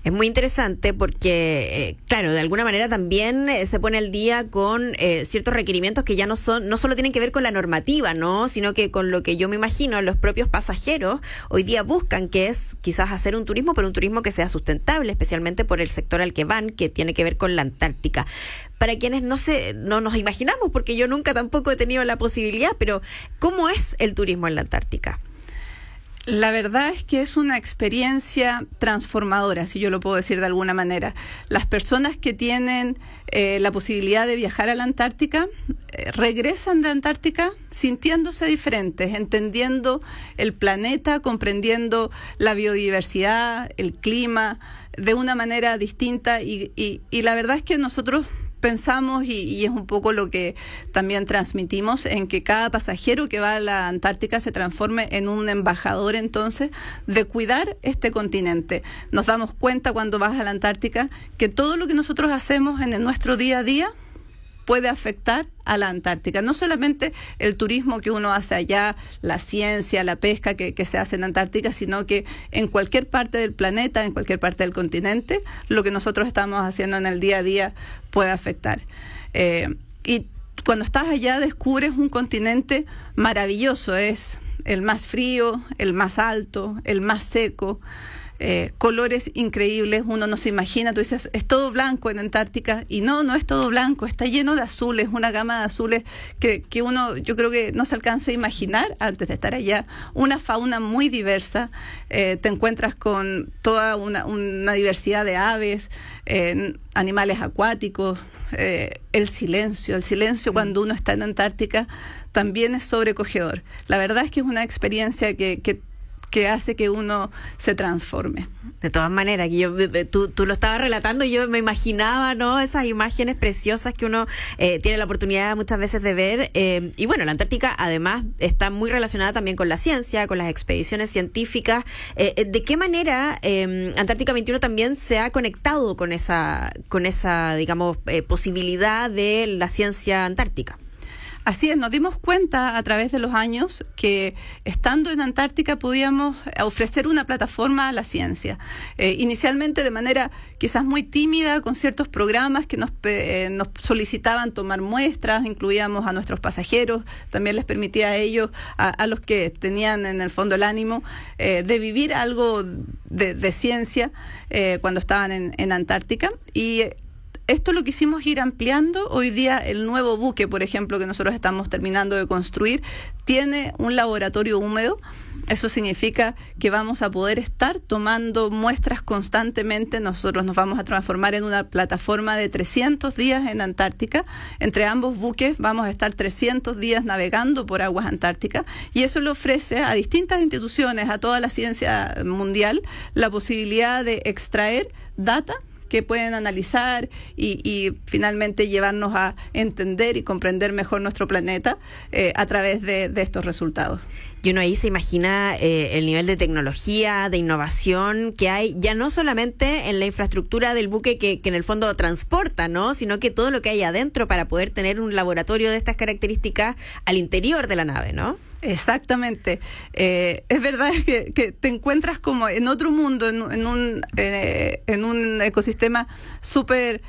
Es muy interesante porque, claro, de alguna manera también se pone al día con ciertos requerimientos que ya no solo tienen que ver con la normativa, ¿no? Sino que con lo que yo me imagino los propios pasajeros hoy día buscan, que es quizás hacer un turismo, pero un turismo que sea sustentable, especialmente por el sector al que van, que tiene que ver con la Antártica. Para quienes no nos imaginamos, porque yo nunca tampoco he tenido la posibilidad, pero ¿cómo es el turismo en la Antártica? La verdad es que es una experiencia transformadora, si yo lo puedo decir de alguna manera. Las personas que tienen la posibilidad de viajar a la Antártica regresan de Antártica sintiéndose diferentes, entendiendo el planeta, comprendiendo la biodiversidad, el clima, de una manera distinta. Y la verdad es que nosotros pensamos, y es un poco lo que también transmitimos, en que cada pasajero que va a la Antártica se transforme en un embajador entonces de cuidar este continente. Nos damos cuenta cuando vas a la Antártica que todo lo que nosotros hacemos en nuestro día a día puede afectar a la Antártica. No solamente el turismo que uno hace allá, la ciencia, la pesca que se hace en Antártica, sino que en cualquier parte del planeta, en cualquier parte del continente, lo que nosotros estamos haciendo en el día a día puede afectar. Y cuando estás allá descubres un continente maravilloso. Es el más frío, el más alto, el más seco. Colores increíbles, uno no se imagina, tú dices, es todo blanco en Antártica, y no es todo blanco, está lleno de azules, una gama de azules que uno, yo creo que no se alcanza a imaginar antes de estar allá, una fauna muy diversa, te encuentras con toda una diversidad de aves, animales acuáticos, el silencio cuando uno está en Antártica también es sobrecogedor. La verdad es que es una experiencia que hace que uno se transforme. De todas maneras, tú lo estabas relatando y yo me imaginaba, ¿no? Esas imágenes preciosas que uno tiene la oportunidad muchas veces de ver. Y bueno, la Antártica además está muy relacionada también con la ciencia, con las expediciones científicas. ¿De qué manera Antártica 21 también se ha conectado con esa digamos, posibilidad de la ciencia antártica? Así es, nos dimos cuenta a través de los años que estando en Antártica podíamos ofrecer una plataforma a la ciencia. Inicialmente de manera quizás muy tímida, con ciertos programas que nos solicitaban tomar muestras, incluíamos a nuestros pasajeros, también les permitía a ellos, a los que tenían en el fondo el ánimo de vivir algo de ciencia cuando estaban en Antártica. Y esto lo quisimos ir ampliando. Hoy día el nuevo buque, por ejemplo, que nosotros estamos terminando de construir, tiene un laboratorio húmedo. Eso significa que vamos a poder estar tomando muestras constantemente. Nosotros nos vamos a transformar en una plataforma de 300 días en Antártica. Entre ambos buques vamos a estar 300 días navegando por aguas antárticas, y eso le ofrece a distintas instituciones, a toda la ciencia mundial, la posibilidad de extraer data que pueden analizar y finalmente llevarnos a entender y comprender mejor nuestro planeta a través de estos resultados. Y uno ahí se imagina el nivel de tecnología, de innovación que hay, ya no solamente en la infraestructura del buque que en el fondo transporta, ¿no? Sino que todo lo que hay adentro para poder tener un laboratorio de estas características al interior de la nave, ¿no? Exactamente. Es verdad que te encuentras como en otro mundo, en un ecosistema súper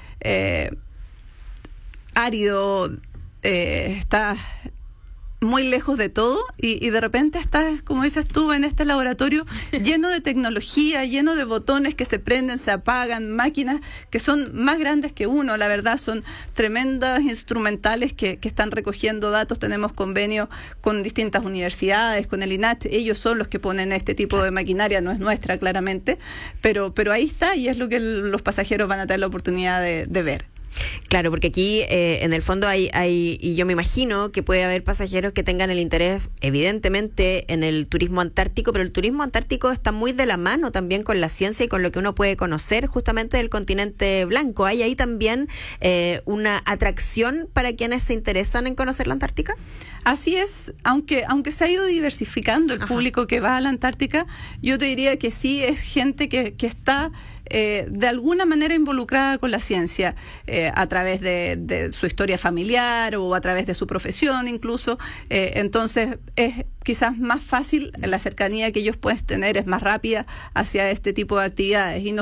árido, estás muy lejos de todo y de repente estás, como dices tú, en este laboratorio lleno de tecnología, lleno de botones que se prenden, se apagan, máquinas que son más grandes que uno, la verdad, son tremendas instrumentales que están recogiendo datos. Tenemos convenio con distintas universidades, con el INACH, ellos son los que ponen este tipo de maquinaria, no es nuestra claramente, pero ahí está, y es lo que los pasajeros van a tener la oportunidad de ver. Claro, porque aquí en el fondo hay, y yo me imagino que puede haber pasajeros que tengan el interés evidentemente en el turismo antártico, pero el turismo antártico está muy de la mano también con la ciencia y con lo que uno puede conocer justamente del continente blanco. ¿Hay ahí también una atracción para quienes se interesan en conocer la Antártica? Así es, aunque se ha ido diversificando el público que va a la Antártica, yo te diría que sí es gente que está de alguna manera involucrada con la ciencia, a través de su historia familiar o a través de su profesión incluso. Entonces es quizás más fácil, la cercanía que ellos pueden tener es más rápida hacia este tipo de actividades. Y